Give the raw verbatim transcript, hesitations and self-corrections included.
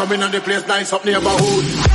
come in on the place, nice up neighborhood.